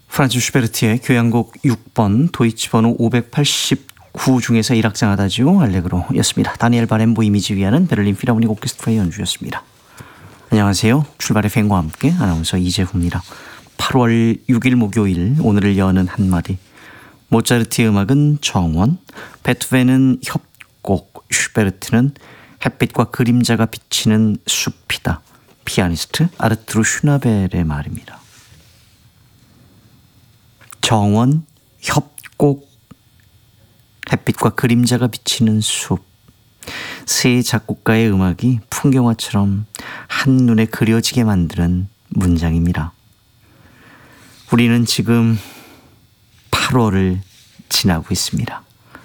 프란츠 슈베르트의 교향곡 6번 도이치 번호 589 중에서 1악장 아다지오 알레그로였습니다. 다니엘 바렌보 이미지 위하는 베를린 필하모닉 오케스트라의 연주였습니다. 안녕하세요. 출발의 팬과 함께 아나운서 이재후입니다. 8월 6일 목요일 오늘을 여는 한마디. 모차르트의 음악은 정원, 베토벤은 협곡, 슈베르트는 햇빛과 그림자가 비치는 숲이다. 피아니스트 아르투르 슈나벨의 말입니다. 정원, 협곡, 햇빛과 그림자가 비치는 숲. 세 작곡가의 음악이 풍경화처럼 한눈에 그려지게 만드는 문장입니다. 우리는 지금 8월을 지나고 있습니다.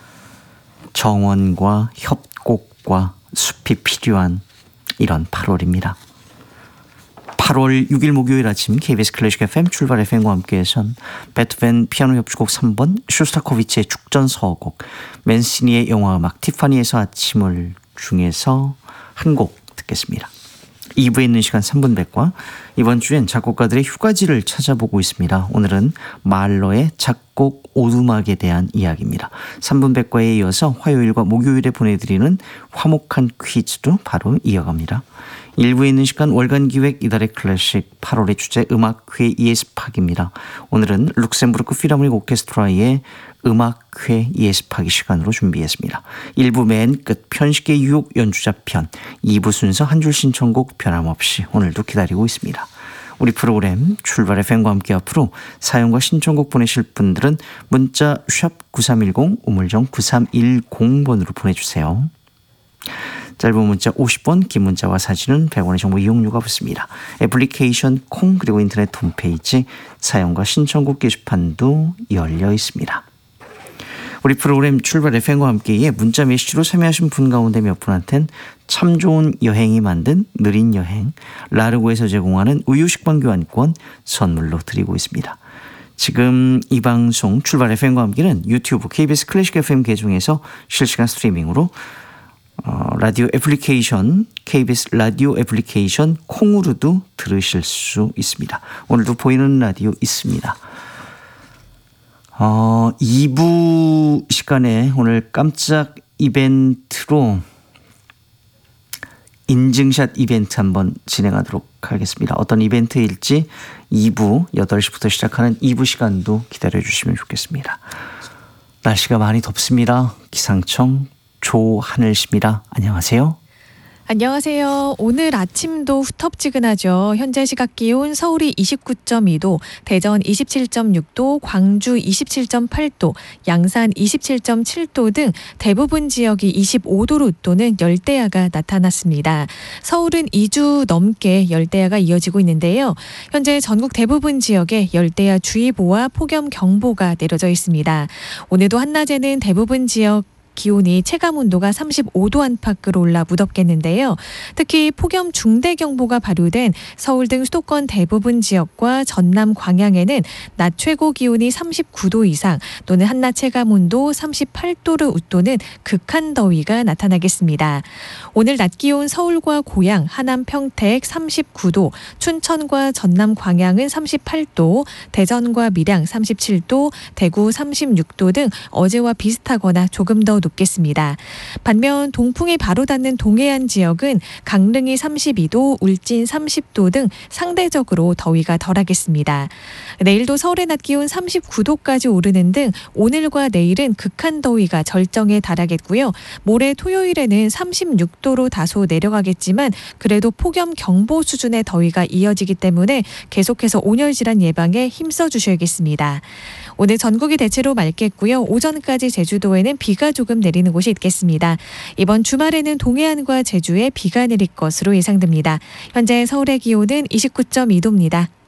정원과 협곡과 숲이 필요한 이런 8월입니다. 8월 6일 목요일 아침 KBS 클래식 FM 출발 FM과 함께해선 베토벤 피아노 협주곡 3번, 쇼스타코비치의 축전서곡, 맨시니의 영화음악 티파니에서 아침을 중에서 한 곡 듣겠습니다. 2부에 있는 시간 3분 백과 이번 주엔 작곡가들의 휴가지를 찾아보고 있습니다. 오늘은 말러의 작곡 오두막에 대한 이야기입니다. 3분 백과에 이어서 화요일과 목요일에 보내드리는 화목한 퀴즈도 바로 이어갑니다. 1부에 있는 시간 월간 기획 이달의 클래식 8월의 주제 음악회 예습하기입니다. 오늘은 룩셈부르크 필하모닉 오케스트라의 음악회 예습하기 시간으로 준비했습니다. 1부 맨 끝 편식의 유혹 연주자 편, 2부 순서 한 줄 신청곡 변함없이 오늘도 기다리고 있습니다. 우리 프로그램 출발 FM과 함께 앞으로 사연과 신청곡 보내실 분들은 문자 샵 9310 우물정 9310번으로 보내주세요. 짧은 문자 50원, 긴 문자와 사진은 100원의 정보 이용료가 붙습니다. 애플리케이션 콩 그리고 인터넷 홈페이지 사연과 신청곡 게시판도 열려 있습니다. 우리 프로그램 출발 FM과 함께에 문자 메시지로 참여하신 분 가운데 몇 분한텐 참 좋은 여행이 만든 느린 여행 라르고에서 제공하는 우유 식빵 교환권 선물로 드리고 있습니다. 지금 이 방송 출발 FM과 함께는 유튜브 KBS 클래식 FM 계정에서 실시간 스트리밍으로 라디오 애플리케이션, KBS 라디오 애플리케이션 콩으로도 들으실 수 있습니다. 오늘도 보이는 라디오 있습니다. 2부 시간에 오늘 깜짝 이벤트로 인증샷 이벤트 한번 진행하도록 하겠습니다. 어떤 이벤트일지 2부 8시부터 시작하는 2부 시간도 기다려주시면 좋겠습니다. 날씨가 많이 덥습니다. 기상청 조하늘씨입니다. 안녕하세요. 안녕하세요. 오늘 아침도 후텁지근하죠. 현재 시각 기온 서울이 29.2도, 대전 27.6도, 광주 27.8도, 양산 27.7도 등 대부분 지역이 25도로 웃도는 열대야가 나타났습니다. 서울은 2주 넘게 열대야가 이어지고 있는데요. 현재 전국 대부분 지역에 열대야 주의보와 폭염경보가 내려져 있습니다. 오늘도 한낮에는 대부분 지역 기온이 체감온도가 35도 안팎으로 올라 무덥겠는데요. 특히 폭염 중대경보가 발효된 서울 등 수도권 대부분 지역과 전남 광양에는 낮 최고 기온이 39도 이상 또는 한낮 체감온도 38도를 웃도는 극한 더위가 나타나겠습니다. 오늘 낮 기온 서울과 고양, 하남 평택 39도, 춘천과 전남 광양은 38도, 대전과 밀양 37도, 대구 36도 등 어제와 비슷하거나 조금 더 높겠습니다. 반면 동풍이 바로 닿는 동해안 지역은 강릉이 32도, 울진 30도 등 상대적으로 더위가 덜하겠습니다. 내일도 서울의 낮 기온 39도까지 오르는 등 오늘과 내일은 극한 더위가 절정에 달하겠고요. 모레 토요일에는 36도로 다소 내려가겠지만 그래도 폭염 경보 수준의 더위가 이어지기 때문에 계속해서 온열 질환 예방에 힘써 주셔야겠습니다. 오늘 전국이 대체로 맑겠고요. 오전까지 제주도에는 비가 조금 내리는 곳이 있겠습니다. 이번 주말에는 동해안과 제주에 비가 내릴 것으로 예상됩니다. 현재 서울의 기온은 29.2도입니다.